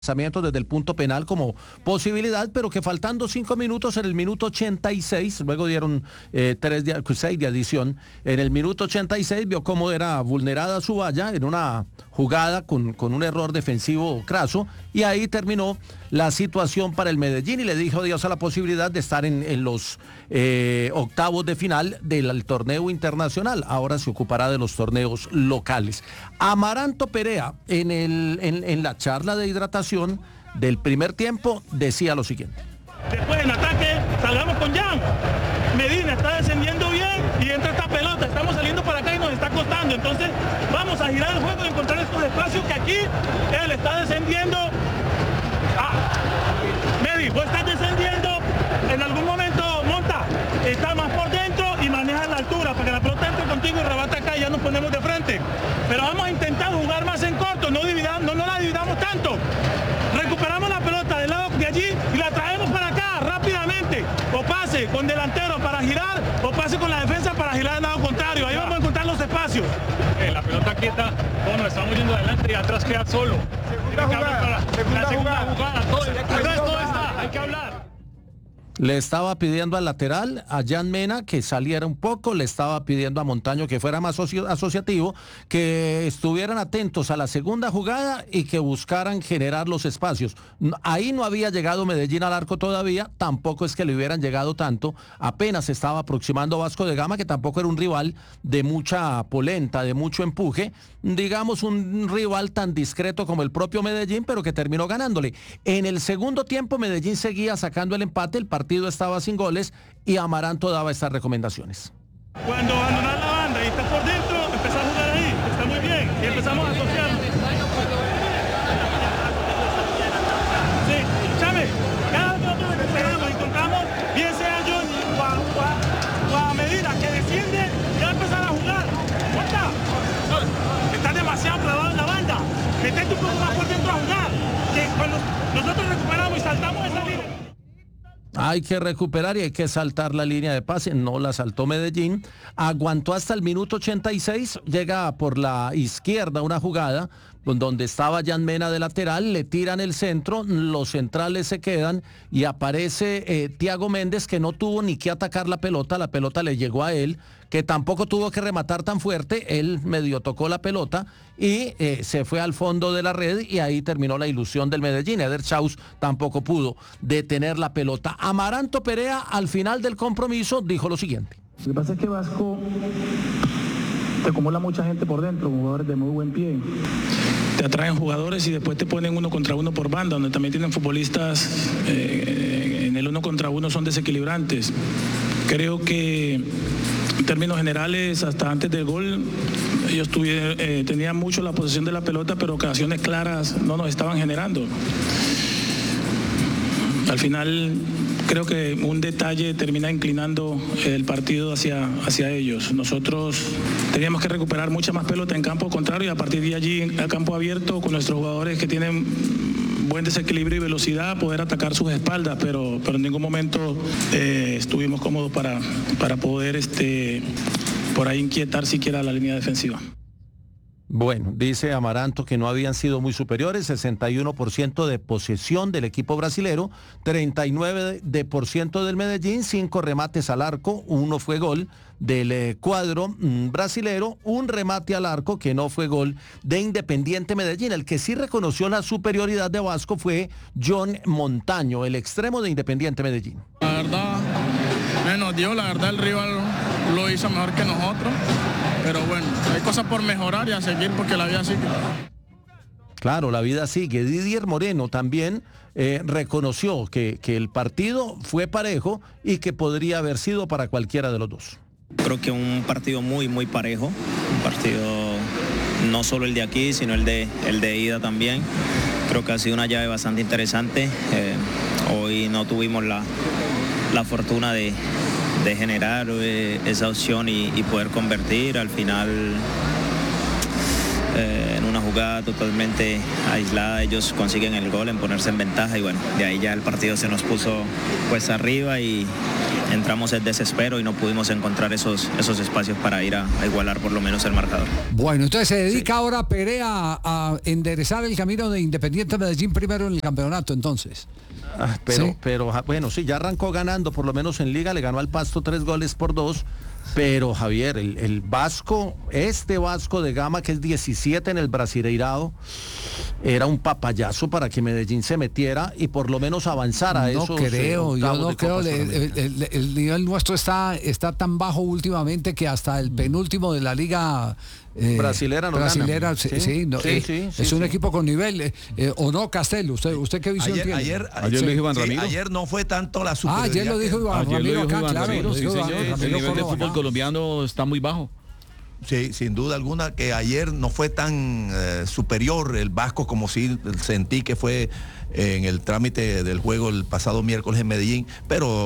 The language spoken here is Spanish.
desde el punto penal como posibilidad, pero que faltando 5 minutos en el minuto 86, luego dieron 6 de adición, en el minuto 86 vio cómo era vulnerada su valla en una jugada con un error defensivo craso, y ahí terminó la situación para el Medellín y le dijo adiós a la posibilidad de estar en los octavos de final del torneo internacional. Ahora se ocupará de los torneos locales. Amaranto Perea en la charla de hidratación del primer tiempo decía lo siguiente: después en ataque salgamos con Jan. Medina está descendiendo bien y entra esta pelota, estamos saliendo para acá y nos está costando, entonces vamos a girar el juego y encontrar estos espacios que aquí él está descendiendo. Medi, vos estás descendiendo, en algún momento monta, está más por dentro y maneja la altura para que la pelota entre contigo y rebata acá y ya nos ponemos de frente. Pero vamos a intentar jugar más en corto, no la dividamos tanto. Recuperamos la pelota del lado de allí y la traemos para acá rápidamente. O pase con delantero para girar, o pase con la defensa para girar al lado contrario. Ahí vamos a encontrar los espacios. La pelota quieta, bueno, estamos yendo adelante y atrás queda solo. Segunda jugada. Todo está, hay que hablar. Le estaba pidiendo al lateral, a Jan Mena, que saliera un poco, le estaba pidiendo a Montaño que fuera más asociativo, que estuvieran atentos a la segunda jugada y que buscaran generar los espacios. Ahí no había llegado Medellín al arco todavía, tampoco es que le hubieran llegado tanto, apenas se estaba aproximando Vasco de Gama, que tampoco era un rival de mucha polenta, de mucho empuje, digamos un rival tan discreto como el propio Medellín, pero que terminó ganándole. En el segundo tiempo Medellín seguía sacando el empate, el partido estaba sin goles y Amaranto daba estas recomendaciones. Cuando abandonar la banda y está por dentro, empezamos a jugar ahí, está muy bien, y empezamos a asociarnos. Sí, Chávez, cada vez que recuperamos y encontramos, bien sea John o a Medina, que desciende, ya empezar a jugar. Está demasiado clavado en la banda, metete un poco más por dentro a jugar, que cuando nosotros recuperamos y saltamos esa línea. Hay que recuperar y hay que saltar la línea de pase, no la saltó Medellín, aguantó hasta el minuto 86, llega por la izquierda una jugada donde estaba Jan Mena de lateral, le tiran el centro, los centrales se quedan y aparece Thiago Méndez, que no tuvo ni que atacar la pelota le llegó a él, que tampoco tuvo que rematar tan fuerte, él medio tocó la pelota y se fue al fondo de la red y ahí terminó la ilusión del Medellín. Eder Chaus tampoco pudo detener la pelota. Amaranto Perea al final del compromiso dijo lo siguiente: lo que pasa es que Vasco te acumula mucha gente por dentro, jugadores de muy buen pie. Te atraen jugadores y después te ponen uno contra uno por banda, donde también tienen futbolistas en el uno contra uno son desequilibrantes. Creo que en términos generales, hasta antes del gol, ellos tenían mucho la posesión de la pelota, pero ocasiones claras no nos estaban generando. Al final creo que un detalle termina inclinando el partido hacia ellos. Nosotros teníamos que recuperar mucha más pelota en campo contrario y a partir de allí al campo abierto con nuestros jugadores que tienen buen desequilibrio y velocidad poder atacar sus espaldas, pero en ningún momento estuvimos cómodos para poder por ahí inquietar siquiera la línea defensiva. Bueno, dice Amaranto que no habían sido muy superiores, 61% de posesión del equipo brasilero, 39% del Medellín, 5 remates al arco, 1 fue gol del cuadro brasilero, 1 remate al arco que no fue gol de Independiente Medellín. El que sí reconoció la superioridad de Vasco fue John Montaño, el extremo de Independiente Medellín. La verdad, nos dio, la verdad el rival lo hizo mejor que nosotros. Pero bueno, hay cosas por mejorar y a seguir porque la vida sigue. Claro, la vida sigue. Didier Moreno también reconoció que el partido fue parejo y que podría haber sido para cualquiera de los dos. Creo que un partido muy, muy parejo. Un partido no solo el de aquí, sino el de ida también. Creo que ha sido una llave bastante interesante. Hoy no tuvimos la fortuna de generar esa opción y poder convertir al final en una jugada totalmente aislada, ellos consiguen el gol en ponerse en ventaja y bueno, de ahí ya el partido se nos puso pues arriba y entramos en desespero y no pudimos encontrar esos espacios para ir a igualar por lo menos el marcador. Bueno, entonces se dedica ahora Perea a enderezar el camino de Independiente Medellín primero en el campeonato, entonces. Pero bueno, sí, ya arrancó ganando, por lo menos en Liga, le ganó al Pasto 3-2, pero Javier, el Vasco, este Vasco de Gama, que es 17 en el Brasileirao, era un papayazo para que Medellín se metiera y por lo menos avanzara a esos yo no creo, el nivel nuestro está tan bajo últimamente que hasta el penúltimo de la Liga brasilera es un equipo con nivel, ¿o no, Castel? ¿Usted qué visión tiene? Ayer lo dijo Iván Ramiro. Ayer no fue tanto la superioridad. Ayer lo dijo Iván Ramiro acá, claro. El nivel del fútbol colombiano está muy bajo. Sí, sin duda alguna que ayer no fue tan superior el Vasco como sí sentí que fue en el trámite del juego el pasado miércoles en Medellín, pero